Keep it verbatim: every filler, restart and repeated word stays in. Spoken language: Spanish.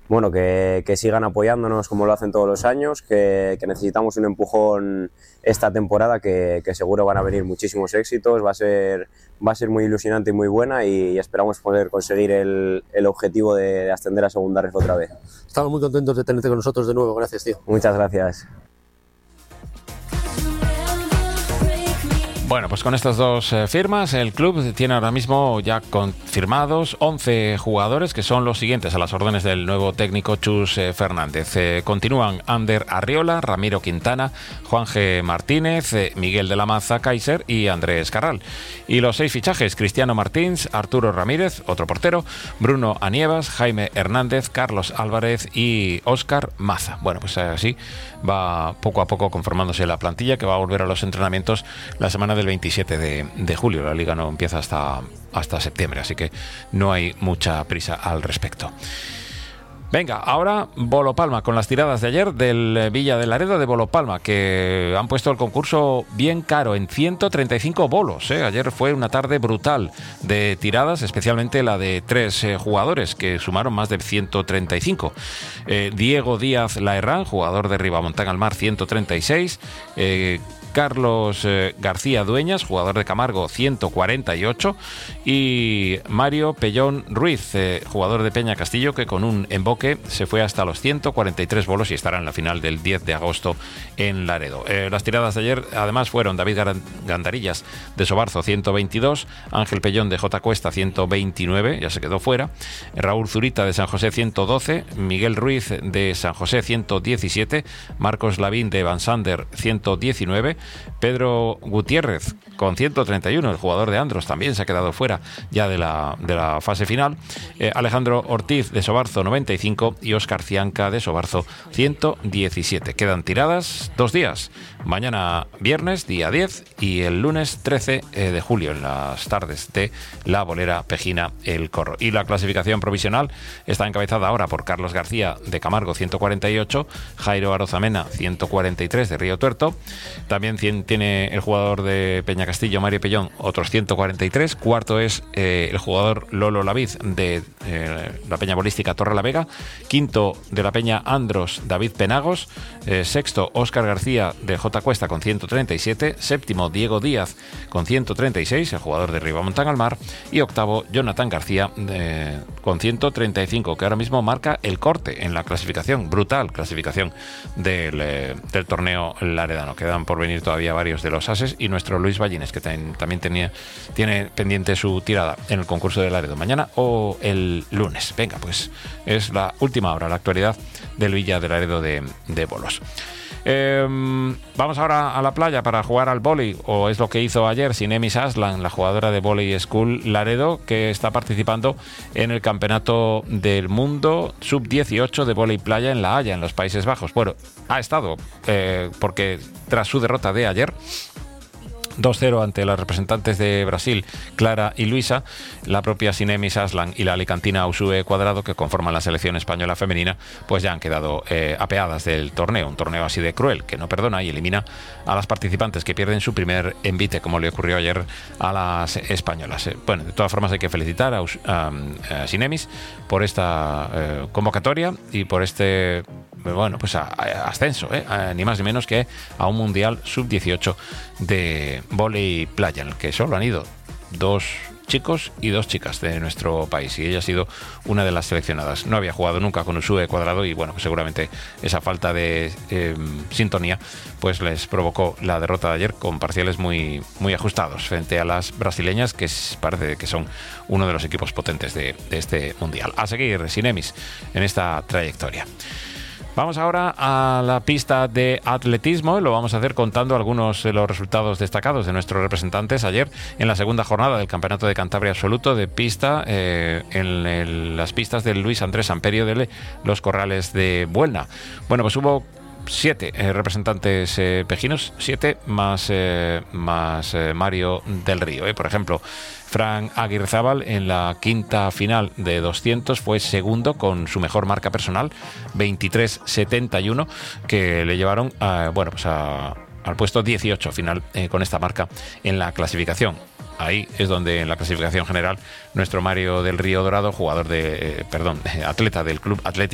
bueno, que, que sigan apoyándonos como lo hacen todos los años, que, que necesitamos un empujón esta temporada, que, que seguro van a venir muchísimos éxitos, va a ser, va a ser muy ilusionante y muy buena, y, y esperamos poder conseguir el, el objetivo de, de ascender a segunda ref otra vez. Estamos muy contentos de tenerte con nosotros de nuevo, gracias, tío. Muchas gracias. Bueno, pues con estas dos eh, firmas, el club tiene ahora mismo ya confirmados once jugadores, que son los siguientes a las órdenes del nuevo técnico Chus eh, Fernández. Eh, continúan Ander Arriola, Ramiro Quintana, Juan G. Martínez, eh, Miguel de la Maza Kaiser y Andrés Carral. Y los seis fichajes: Cristiano Martins, Arturo Ramírez, otro portero, Bruno Anievas, Jaime Hernández, Carlos Álvarez y Óscar Maza. Bueno, pues así va poco a poco conformándose la plantilla, que va a volver a los entrenamientos la semana del veintisiete de, de julio. La liga no empieza hasta, hasta septiembre, así que no hay mucha prisa al respecto. Venga, ahora Bolo Palma, con las tiradas de ayer del Villa de Laredo de Bolo Palma, que han puesto el concurso bien caro, en ciento treinta y cinco bolos. ¿eh? Ayer fue una tarde brutal de tiradas, especialmente la de tres eh, jugadores, que sumaron más de ciento treinta y cinco. Eh, Diego Díaz Laherrán, jugador de Ribamontán al Mar, ciento treinta y seis. Eh, Carlos eh, García Dueñas, jugador de Camargo, ciento cuarenta y ocho, y Mario Pellón Ruiz, eh, jugador de Peña Castillo, que con un emboque se fue hasta los ciento cuarenta y tres bolos y estará en la final del diez de agosto en Laredo. Eh, las tiradas de ayer además fueron David Gandarillas de Sobarzo, ciento veintidós, Ángel Pellón de J. Cuesta, ciento veintinueve, ya se quedó fuera, Raúl Zurita de San José, ciento doce, Miguel Ruiz de San José, ciento diecisiete, Marcos Lavín de Van Sander, ciento diecinueve, Pedro Gutiérrez con ciento treinta y uno, el jugador de Andros, también se ha quedado fuera ya de la, de la fase final, eh, Alejandro Ortiz de Sobarzo, noventa y cinco, y Óscar Cianca de Sobarzo, ciento diecisiete. Quedan tiradas dos días, mañana viernes día diez y el lunes trece eh, de julio, en las tardes de la bolera Pejina El Corro. Y la clasificación provisional está encabezada ahora por Carlos García de Camargo, ciento cuarenta y ocho, Jairo Arozamena, ciento cuarenta y tres de Río Tuerto, también tiene el jugador de Peña Castillo, Mario Pellón, otros ciento cuarenta y tres. Cuarto es eh, el jugador Lolo Lavid de eh, la Peña Bolística Torre la Vega. Quinto, de la Peña Andros, David Penagos. Eh, sexto, Óscar García de J. Cuesta con ciento treinta y siete. Séptimo, Diego Díaz con ciento treinta y seis, el jugador de Ribamontán al Mar. Y octavo, Jonathan García eh, con ciento treinta y cinco, que ahora mismo marca el corte en la clasificación, brutal clasificación del, eh, del torneo laredano. Quedan por venir todavía varios de los ases, y nuestro Luis Ballines, que ten, también tenía, tiene pendiente su tirada en el concurso de Laredo, mañana o el lunes. Venga, pues es la última hora, la actualidad del Villa de Laredo de, de bolos. Eh, vamos ahora a la playa para jugar al vóley, o es lo que hizo ayer Sinemis Aslan, la jugadora de Volley School Laredo, que está participando en el Campeonato del Mundo sub dieciocho de vóley playa en La Haya, en los Países Bajos. Bueno, ha estado, eh, porque tras su derrota de ayer dos cero ante las representantes de Brasil, Clara y Luisa, la propia Sinemis Aslan y la alicantina Usue Cuadrado, que conforman la selección española femenina, pues ya han quedado eh, apeadas del torneo. Un torneo así de cruel, que no perdona y elimina a las participantes que pierden su primer envite, como le ocurrió ayer a las españolas. Eh, bueno, de todas formas hay que felicitar a, Us a, a Sinemis por esta eh, convocatoria y por este... bueno, pues a, a ascenso, ¿eh? a, ni más ni menos que a un mundial sub dieciocho de vóley playa, en el que solo han ido dos chicos y dos chicas de nuestro país, y ella ha sido una de las seleccionadas. No había jugado nunca con Usue Cuadrado, y bueno, pues seguramente esa falta de eh, sintonía pues les provocó la derrota de ayer, con parciales muy, muy ajustados frente a las brasileñas, que parece que son uno de los equipos potentes de, de este mundial. A seguir Sinemis en esta trayectoria. Vamos ahora a la pista de atletismo, y lo vamos a hacer contando algunos de los resultados destacados de nuestros representantes ayer en la segunda jornada del Campeonato de Cantabria Absoluto de pista eh, en el, las pistas del Luis Andrés Amperio de Los Corrales de Buelna. Bueno, pues hubo siete eh, representantes eh, pejinos, siete más, eh, más eh, Mario del Río. Eh. Por ejemplo, Fran Aguirrezábal en la quinta final de doscientos fue segundo con su mejor marca personal, veintitrés setenta y uno, que le llevaron a, bueno, pues a, al puesto dieciocho final eh, con esta marca en la clasificación. Ahí es donde en la clasificación general nuestro Mario del Río Dorado, jugador de, eh, perdón, atleta del Club Atlético